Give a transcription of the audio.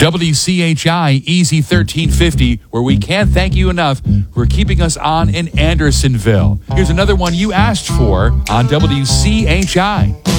WCHI Easy 1350, where we can't thank you enough for keeping us on in Andersonville. Here's another one you asked for on WCHI.